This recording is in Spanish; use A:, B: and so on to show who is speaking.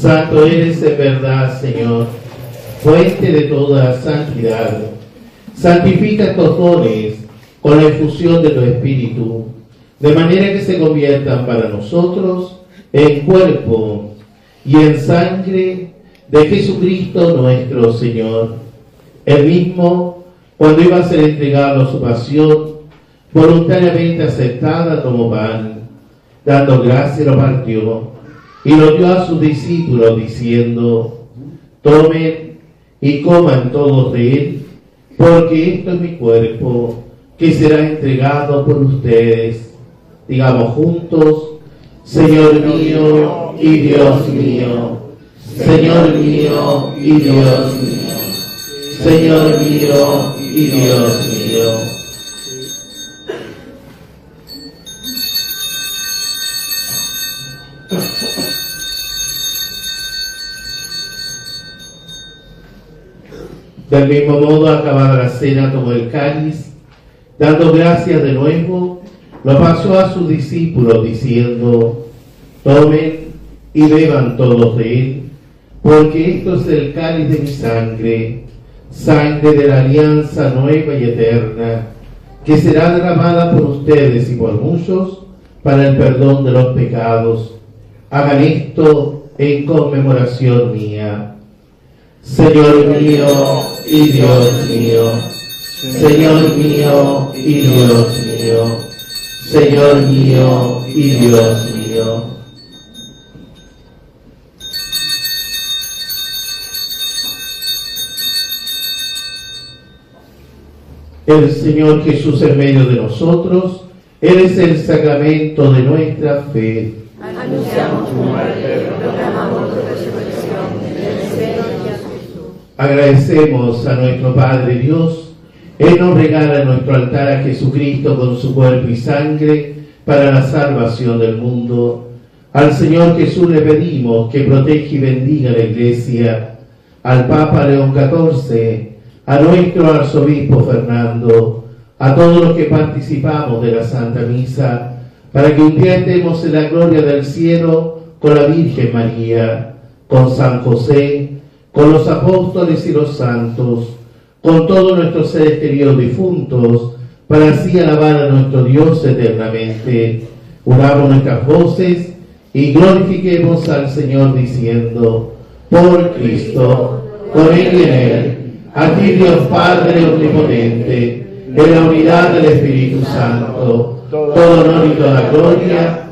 A: Santo eres en verdad, Señor, fuente de toda santidad. Santifica estos dones con la efusión de tu Espíritu, de manera que se conviertan para nosotros en cuerpo y en sangre de Jesucristo nuestro Señor. Él mismo, cuando iba a ser entregado a su pasión, voluntariamente aceptada, tomó pan, dando gracias lo partió y lo dio a sus discípulos, diciendo: tomen y coman todos de él, porque esto es mi cuerpo, que será entregado por ustedes. Digamos juntos: Señor mío y Dios mío, Señor mío y Dios mío, Señor mío y Dios mío. Del mismo modo, acabada la cena, tomó el cáliz, dando gracias de nuevo, lo pasó a sus discípulos, diciendo: tomen y beban todos de él, porque esto es el cáliz de mi sangre, sangre de la alianza nueva y eterna, que será derramada por ustedes y por muchos para el perdón de los pecados. Hagan esto en conmemoración mía. Señor mío y Dios mío, Señor mío y Dios mío, Señor mío y Dios mío. El Señor Jesús en medio de nosotros, Él es el sacramento de nuestra fe.
B: Anunciamos tu muerte, proclamamos tu resurrección en el cielo de Jesús.
A: Agradecemos a nuestro Padre Dios. Él nos regala en nuestro altar a Jesucristo con su cuerpo y sangre para la salvación del mundo. Al Señor Jesús le pedimos que proteja y bendiga la Iglesia, al Papa León XIV, a nuestro arzobispo Fernando, a todos los que participamos de la Santa Misa, para que un día estemos en la gloria del cielo con la Virgen María, con San José, con los apóstoles y los santos, con todos nuestros seres queridos difuntos, para así alabar a nuestro Dios eternamente. Unamos nuestras voces y glorifiquemos al Señor diciendo: por Cristo, con Él y en Él, a ti Dios Padre omnipotente, en la unidad del Espíritu Santo, todo honor y toda gloria